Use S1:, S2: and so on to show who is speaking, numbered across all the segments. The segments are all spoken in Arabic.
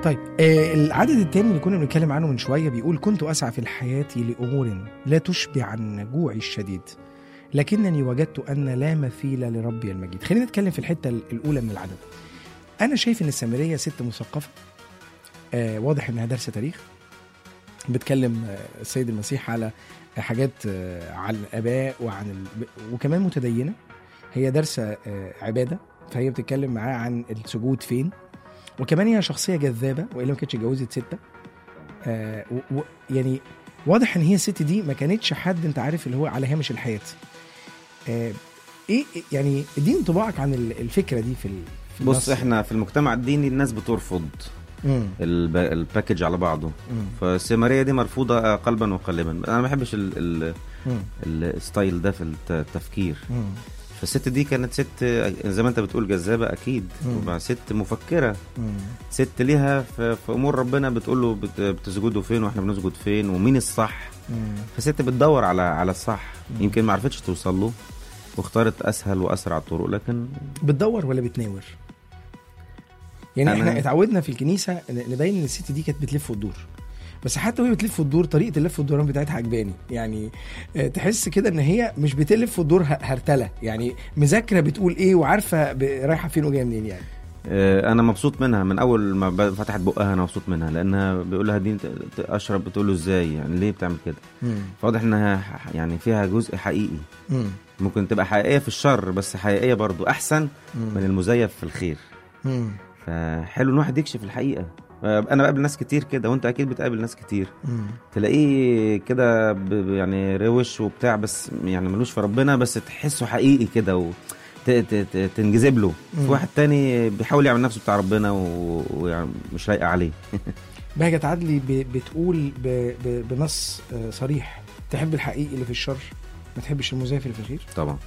S1: طيب العدد الثاني اللي كنا بنتكلم عنه من شوية بيقول كنت أسعى في الحياة لأمور لا تشبع عن جوعي الشديد لكنني وجدت أن لا مثيل لربي المجيد. خلينا نتكلم في الحتة الأولى من العدد. أنا شايف أن السامرية ست مثقفة، واضح أنها دارسة تاريخ، بتكلم السيد المسيح على حاجات عن الآباء وكمان متدينة، هي دارسة عبادة، فهي بتتكلم معاه عن السجود فين، وكمان هي شخصية جذابة وإلا ما كانتش اتجوزت 6. يعني واضح ان هي الست دي ما كانتش حد انت عارف اللي هو على هامش الحياة. ايه يعني اديني انطباعك عن الفكرة دي في
S2: بص، احنا في المجتمع الديني الناس بترفض الباكج على بعضه، فالسامرية دي مرفوضة قلبا وقالبا. انا ما بحبش الستايل ده في التفكير. فالست دي كانت ست زي ما انت بتقول جذابة اكيد، ست مفكرة، ست ليها في امور ربنا، بتقول له بتسجدوا فين واحنا بنسجد فين ومين الصح. فست بتدور على الصح، يمكن ما عرفتش توصل له واختارت اسهل واسرع الطرق. لكن
S1: بتدور ولا بتناور؟ يعني احنا اتعودنا في الكنيسة نبين ان الست دي كانت بتلف وتدور، بس حتى وهي بتلف الدور طريقه اللف والدوران بتاعتها عجباني. يعني تحس كده ان هي مش بتلف الدور هرتله، يعني مذاكره بتقول ايه وعارفه رايحه فين وجايه منين. يعني
S2: انا مبسوط منها من اول ما فتحت بقها، انا مبسوط منها لانها بيقول لها دي اشرب، بتقول له ازاي يعني ليه بتعمل كده. فواضح انها يعني فيها جزء حقيقي. ممكن تبقى حقيقيه في الشر بس حقيقيه برضو احسن من المزيف في الخير. فحلو ان واحد يكشف الحقيقه. انا بقابل ناس كتير كده، وانت اكيد بتقابل ناس كتير تلاقيه كده يعني روش وبتاع، بس يعني ملوش في ربنا، بس تحسه حقيقي كده تنجذب له. في واحد تاني بيحاول يعمل نفسه بتاع ربنا ويعني مش لايقه عليه.
S1: بهجت عدلي بتقول بنص صريح تحب الحقيقي اللي في الشر، ما تحبش المزيف اللي في الخير.
S2: طبعا.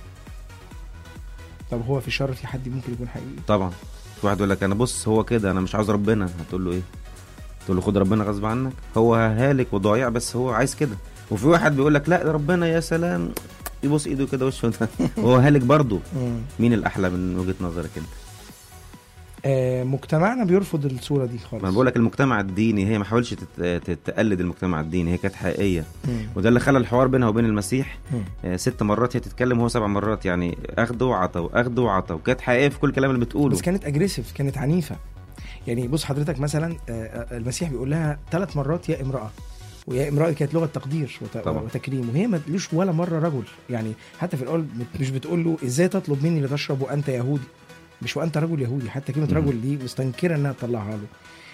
S1: طب هو في الشر في حد ممكن يكون حقيقي؟
S2: طبعا. في واحد يقول لك انا بص هو كده، انا مش عاوز ربنا. هتقول له ايه؟ تقول له خد ربنا غصب عنك، هو هالك وضايع بس هو عايز كده. وفي واحد بيقول لك لا ربنا يا سلام، يبص ايده كده وشه وهو هالك برضه. مين الاحلى من وجهة نظرك انت؟
S1: مجتمعنا بيرفض الصورة دي خالص.
S2: ما بقول لك المجتمع الديني، هي ما حاولش تقلد المجتمع الديني، هي كانت حقيقية. وده اللي خلى الحوار بينها وبين المسيح 6 مرات هي تتكلم وهو 7 مرات، يعني اخذ وعطى واخذ وعطى، وكانت حقيقية في كل كلام اللي بتقوله.
S1: بس كانت اجريسيف، كانت عنيفة. يعني بص حضرتك مثلا المسيح بيقول لها 3 مرات يا امرأة، ويا امرأة كانت لغة تقدير وتكريم، وهي ما تقولوش ولا مرة رجل. يعني حتى في الأول مش بتقول له ازاي تطلب مني لتشرب وانت يهودي، مش وانت رجل يهودي. حتى كلمة رجل دي مستنكرة انها تطلعها له.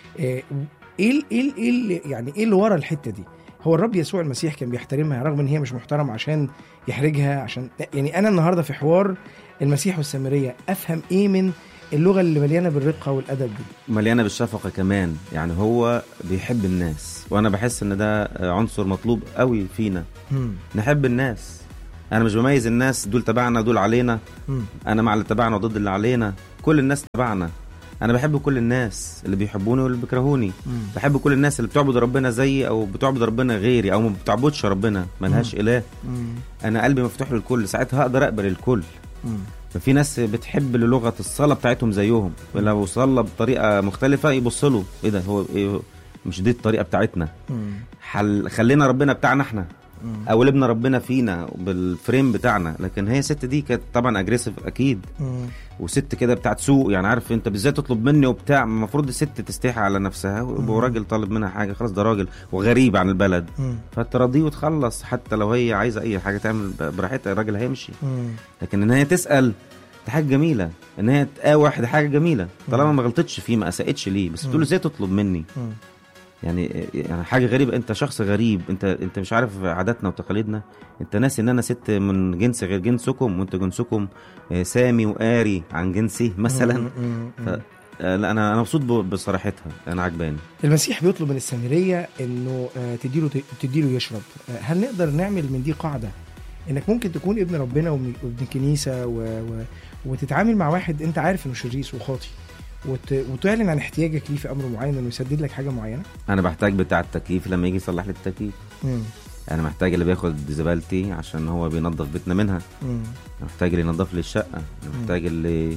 S1: يعني ايه اللي ورا الحتة دي؟ هو الرب يسوع المسيح كان بيحترمها رغم ان هي مش محترم عشان يحرجها. عشان يعني انا النهاردة في حوار المسيح والسامرية افهم ايه من اللغة اللي مليانة بالرقة والأدب دي؟
S2: مليانة بالشفقة كمان. يعني هو بيحب الناس، وأنا بحس إن ده عنصر مطلوب قوي فينا. نحب الناس. أنا مش بميز الناس دول تبعنا دول علينا. أنا مع اللي تبعنا وضد اللي علينا. كل الناس تبعنا. أنا بحب كل الناس اللي بيحبوني واللي بيكرهوني. بحب كل الناس اللي بتعبد ربنا زيي أو بتعبد ربنا غيري أو ما بتعبدش ربنا ملهاش إله. أنا قلبي مفتوح للكل، ساعتها هقدر أقبل الكل. ففي ناس بتحب لغة الصلاة بتاعتهم زيهم، ولو صلى بطريقة مختلفة يبصلوا ايه ده، هو إيه؟ مش دي الطريقة بتاعتنا. خلينا ربنا بتاعنا احنا، او لبنا ربنا فينا بالفريم بتاعنا. لكن هي ست دي كانت طبعا اجريسيف اكيد، وست كده بتاعت سوق. يعني عارف انت بالذات تطلب مني وبتاع، المفروض الست تستحي على نفسها، وراجل طالب منها حاجة خلاص ده راجل وغريب عن البلد، فتراضيه وتخلص. حتى لو هي عايزة اي حاجة تعمل براحتها، الراجل هيمشي. لكن ان هي تسأل دي حاجة جميلة، ان هي تقاوح دي حاجة جميلة طالما ما غلطتش فيه، ما اسأتش ليه. بس تقول له ازاي تطلب مني؟ يعني حاجة غريبة. انت شخص غريب، انت مش عارف عاداتنا وتقاليدنا. انت ناسي ان انا ست من جنس غير جنسكم، وانت جنسكم سامي وقاري عن جنسي مثلا. لا انا مبسوط بصراحتها، انا عجباني.
S1: المسيح بيطلب من السامرية انه تديله يشرب. هل نقدر نعمل من دي قاعدة انك ممكن تكون ابن ربنا وابن كنيسة وتتعامل مع واحد انت عارف انه شريس وخاطي، وتعلن عن احتياجك ليه في امر معين انه يسدد لك حاجه معينه؟
S2: انا بحتاج بتاع التكييف لما يجي يصلح لي التكييف. انا محتاج اللي بياخد زبالتي عشان هو بينظف بيتنا منها. انا محتاج اللي ينظف لي الشقه. انا محتاج اللي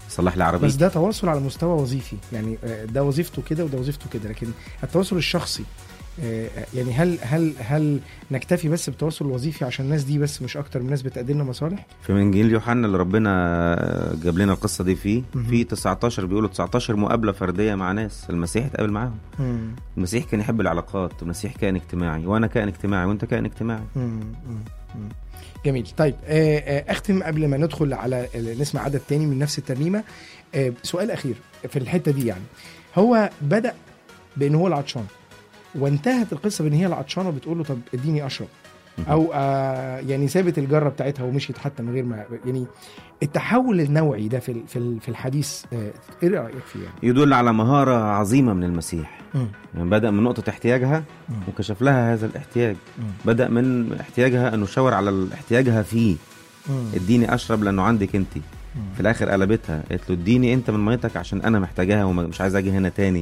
S2: صلح لي عربيتي.
S1: بس ده تواصل على مستوى وظيفي، يعني ده وظيفته كده وده وظيفته كده، لكن التواصل الشخصي يعني هل نكتفي بس بالتواصل الوظيفي عشان الناس دي بس مش اكتر من ناس بتقدم لنا مصالح؟
S2: في انجيل يوحنا اللي ربنا جاب لنا القصه دي فيه في 19 بيقولوا 19 مقابله فرديه مع ناس المسيح اتقابل معاهم. المسيح كان يحب العلاقات، المسيح كان اجتماعي، وانا كان اجتماعي، وانت كان اجتماعي.
S1: جميل. طيب اختم قبل ما ندخل على نسمع عدد تاني من نفس الترنيمه. سؤال اخير في الحته دي، يعني هو بدأ بان هو العطشان وانتهت القصه بان هي العطشانه بتقول له طب اديني اشرب، او يعني سابت الجره بتاعتها ومشيت حتى من غير ما، يعني التحول النوعي ده في الحديث ايه رايك فيه؟ يعني
S2: يدل على مهاره عظيمه من المسيح. يعني بدأ من نقطه احتياجها وكشف لها هذا الاحتياج. بدأ من احتياجها انه شاور على احتياجها فيه، اديني اشرب لانه عندك انت. في الاخر قلبتها قالت له اديني انت من ميتك عشان انا محتاجاها ومش عايز اجي هنا تاني.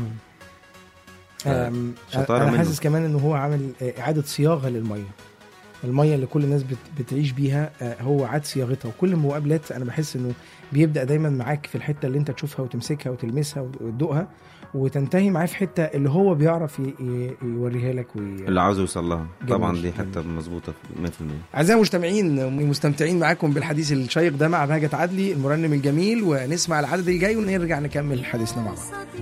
S1: انا حاسس كمان انه هو عامل اعاده صياغه للميه، الميه اللي كل الناس بتعيش بيها، هو عاد صياغتها. وكل المقابلات انا بحس انه بيبدا دايما معاك في الحته اللي انت تشوفها وتمسكها وتلمسها وتدوقها، وتنتهي معاه في حته اللي هو بيعرف يوريها لك
S2: اللي عاوز يوصل لها. طبعا دي حته مظبوطه 100%.
S1: اعزائي المستمعين، مستمتعين معاكم بالحديث الشيق ده مع بهجت عدلي المرنم الجميل، ونسمع العدد الجاي ونرجع نكمل حديثنا مع بعض.